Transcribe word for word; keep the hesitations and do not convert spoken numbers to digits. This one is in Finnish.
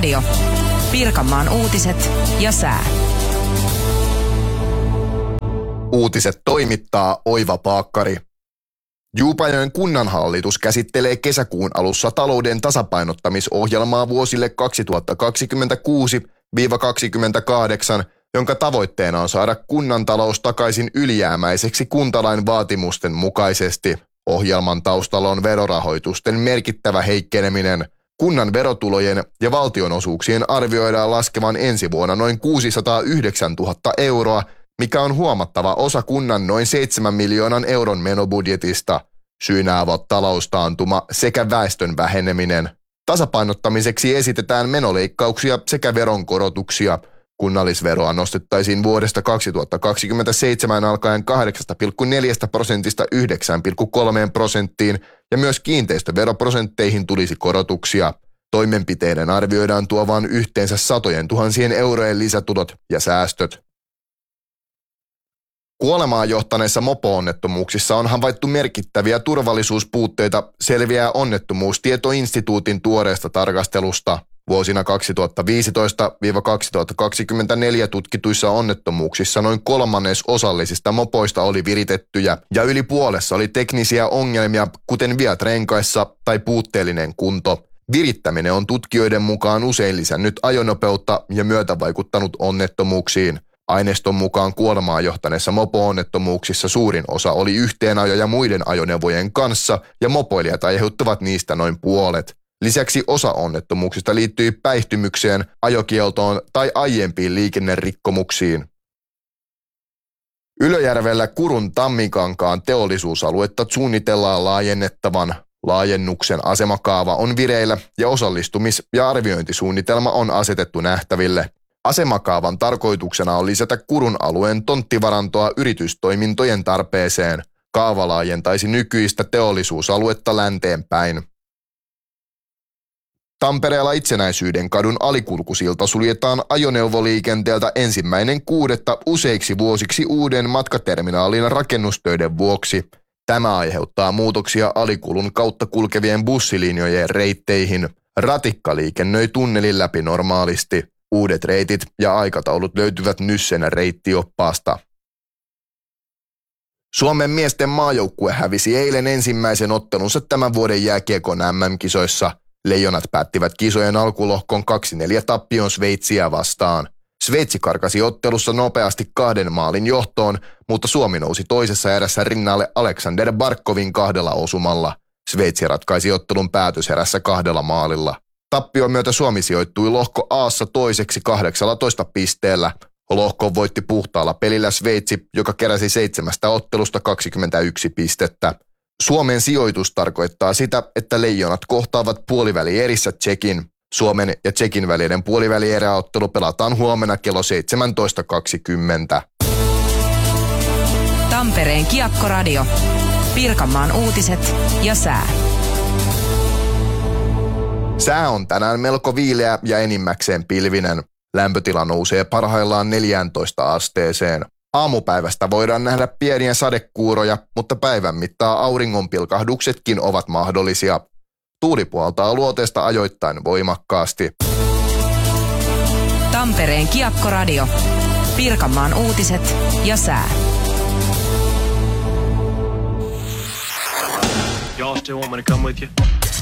Radio. Pirkanmaan uutiset ja sää. Uutiset toimittaa Oiva Paakkari. Juupajoen kunnanhallitus käsittelee kesäkuun alussa talouden tasapainottamisohjelmaa vuosille kaksituhattakaksikymmentäkuusi kaksikymmentäkahdeksan, jonka tavoitteena on saada kunnan talous takaisin ylijäämäiseksi kuntalain vaatimusten mukaisesti. Ohjelman taustalla on verorahoitusten merkittävä heikkeneminen. Kunnan verotulojen ja valtionosuuksien arvioidaan laskevan ensi vuonna noin kuusisataayhdeksäntuhatta euroa, mikä on huomattava osa kunnan noin seitsemän miljoonan euron menobudjetista. Syynä ovat taloustaantuma sekä väestön väheneminen. Tasapainottamiseksi esitetään menoleikkauksia sekä veronkorotuksia. Kunnallisveroa nostettaisiin vuodesta kaksituhattakaksikymmentäseitsemän alkaen kahdeksasta pilkku neljästä prosentista yhdeksään pilkku kolmeen prosenttiin ja myös kiinteistöveroprosentteihin tulisi korotuksia. Toimenpiteiden arvioidaan tuovan yhteensä satojen tuhansien eurojen lisätulot ja säästöt. Kuolemaan johtaneissa mopo-onnettomuuksissa on havaittu merkittäviä turvallisuuspuutteita, selviää Onnettomuustietoinstituutin tuoreesta tarkastelusta. Vuosina kaksituhattaviisitoista kaksituhattakaksikymmentäneljä tutkituissa onnettomuuksissa noin kolmannes osallisista mopoista oli viritettyjä ja yli puolessa oli teknisiä ongelmia, kuten viat renkaissa tai puutteellinen kunto. Virittäminen on tutkijoiden mukaan usein lisännyt ajonopeutta ja myötävaikuttanut onnettomuuksiin. Aineiston mukaan kuolemaan johtaneissa mopo-onnettomuuksissa suurin osa oli yhteenajoja muiden ajoneuvojen kanssa ja mopoilijat aiheuttavat niistä noin puolet. Lisäksi osa onnettomuuksista liittyi päihtymykseen, ajokieltoon tai aiempiin liikennerikkomuksiin. Ylöjärvellä Kurun Tammikankaan teollisuusaluetta suunnitellaan laajennettavan. Laajennuksen asemakaava on vireillä ja osallistumis- ja arviointisuunnitelma on asetettu nähtäville. Asemakaavan tarkoituksena on lisätä Kurun alueen tonttivarantoa yritystoimintojen tarpeeseen. Kaava laajentaisi nykyistä teollisuusaluetta länteen päin. Tampereella Itsenäisyyden kadun alikulkusilta suljetaan ajoneuvoliikenteeltä ensimmäinen kuudetta useiksi vuosiksi uuden matkaterminaalin rakennustöiden vuoksi. Tämä aiheuttaa muutoksia alikulun kautta kulkevien bussilinjojen reitteihin. Ratikka liikennöi tunnelin läpi normaalisti. Uudet reitit ja aikataulut löytyvät Nyssen reittioppaasta. Suomen miesten maajoukkue hävisi eilen ensimmäisen ottelunsa tämän vuoden jääkiekon äm äm-kisoissa. Leijonat päättivät kisojen alkulohkon kaksi neljä tappion Sveitsiä vastaan. Sveitsi karkasi ottelussa nopeasti kahden maalin johtoon, mutta Suomi nousi toisessa erässä rinnalle Aleksander Barkovin kahdella osumalla. Sveitsi ratkaisi ottelun päätöserässä kahdella maalilla. Tappion myötä Suomi sijoittui lohko A:ssa toiseksi kahdeksallatoista pisteellä. Lohkon voitti puhtaalla pelillä Sveitsi, joka keräsi seitsemästä ottelusta kaksikymmentäyksi pistettä. Suomen sijoitus tarkoittaa sitä, että leijonat kohtaavat puolivälierissä Tšekin. Suomen ja Tšekin välinen puolivälieräottelu pelataan huomenna kello seitsemäntoista kaksikymmentä. Tampereen Kiekko-radio. Pirkanmaan uutiset ja sää. Sää on tänään melko viileä ja enimmäkseen pilvinen. Lämpötila nousee parhaillaan neljääntoista asteeseen. Aamupäivästä voidaan nähdä pieniä sadekuuroja, mutta päivän mittaan auringonpilkahduksetkin ovat mahdollisia. Tuuli puhaltaa luoteesta ajoittain voimakkaasti. Tampereen Kiekko-radio. Pirkanmaan uutiset ja sää. Y'all still want me to come with you?